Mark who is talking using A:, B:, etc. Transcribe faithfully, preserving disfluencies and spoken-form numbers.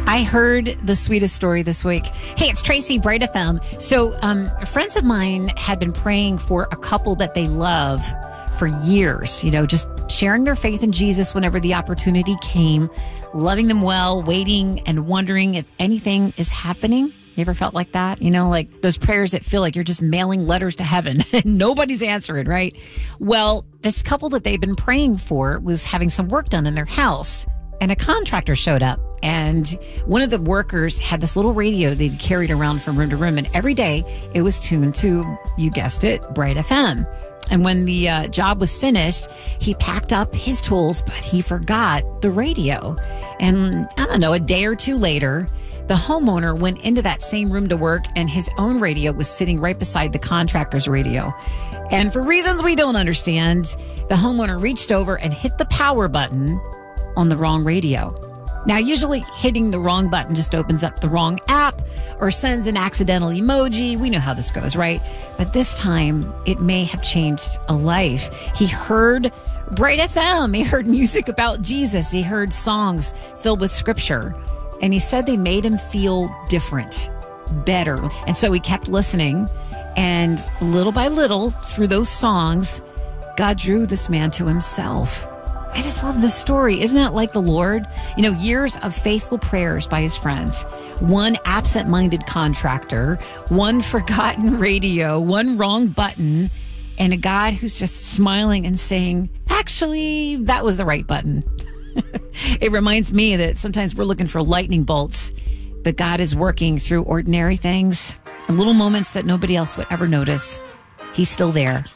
A: I heard the sweetest story this week. Hey, it's Tracy, Bright F M. So um, friends of mine had been praying for a couple that they love for years, you know, just sharing their faith in Jesus whenever the opportunity came, loving them well, waiting and wondering if anything is happening. You ever felt like that? You know, like those prayers that feel like you're just mailing letters to heaven and nobody's answering, right? Well, this couple that they've been praying for was having some work done in their house, and a contractor showed up. And one of the workers had this little radio they'd carried around from room to room. And every day it was tuned to, you guessed it, Bright F M. And when the uh, job was finished, he packed up his tools, but he forgot the radio. And I don't know, a day or two later, the homeowner went into that same room to work, and his own radio was sitting right beside the contractor's radio. And for reasons we don't understand, the homeowner reached over and hit the power button on the wrong radio. Now, usually hitting the wrong button just opens up the wrong app or sends an accidental emoji. We know how this goes, right? But this time, it may have changed a life. He heard Bright F M. He heard music about Jesus. He heard songs filled with scripture. And he said they made him feel different, better. And so he kept listening. And little by little, through those songs, God drew this man to himself. I just love this story. Isn't that like the Lord? You know, years of faithful prayers by his friends, one absent-minded contractor, one forgotten radio, one wrong button, and a God who's just smiling and saying, actually, that was the right button. It reminds me that sometimes we're looking for lightning bolts, but God is working through ordinary things, little moments that nobody else would ever notice. He's still there.